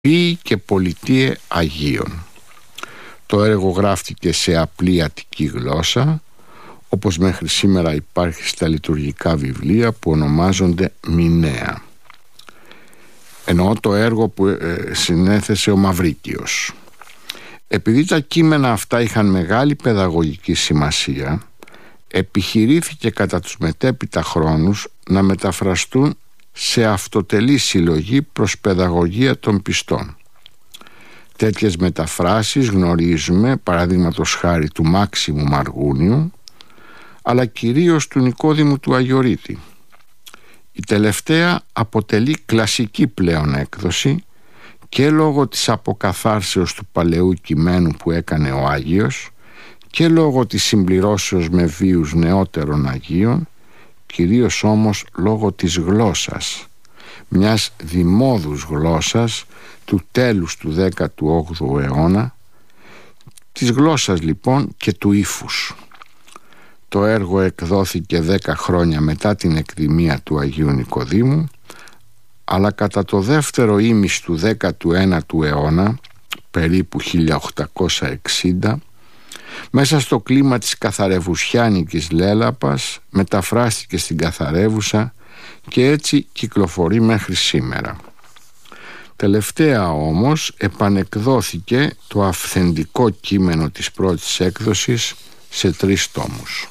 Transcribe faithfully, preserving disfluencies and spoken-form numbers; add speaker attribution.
Speaker 1: Ποιοι και πολιτείε Αγίων. Το έργο γράφτηκε σε απλή αττική γλώσσα, όπως μέχρι σήμερα υπάρχει στα λειτουργικά βιβλία που ονομάζονται μηνέα. Εννοώ το έργο που ε, συνέθεσε ο Μαυρίκιος. Επειδή τα κείμενα αυτά είχαν μεγάλη παιδαγωγική σημασία, επιχειρήθηκε κατά τους μετέπειτα χρόνους να μεταφραστούν σε αυτοτελή συλλογή προς παιδαγωγία των πιστών. Τέτοιες μεταφράσεις γνωρίζουμε, παραδείγματος χάρη του Μάξιμου Μαργούνιου, αλλά κυρίως του Νικόδημου του Αγιορείτη. Η τελευταία αποτελεί κλασική πλέον έκδοση και λόγω της αποκαθάρσεως του παλαιού κειμένου που έκανε ο Άγιος και λόγω της συμπληρώσεως με βίους νεότερων Αγίων, κυρίως όμως λόγω της γλώσσας, μιας δημόδους γλώσσας του τέλους του δέκατου όγδοου αιώνα, της γλώσσας λοιπόν και του ύφους. Το έργο εκδόθηκε δέκα χρόνια μετά την εκδημία του Αγίου Νικοδήμου, αλλά κατά το δεύτερο ήμιση του δέκατου ένατου αιώνα, περίπου χίλια οκτακόσια εξήντα, μέσα στο κλίμα της καθαρευουσιάνικης λέλαπας μεταφράστηκε στην καθαρεύουσα και έτσι κυκλοφορεί μέχρι σήμερα. Τελευταία όμως επανεκδόθηκε το αυθεντικό κείμενο της πρώτης έκδοσης σε τρεις τόμους.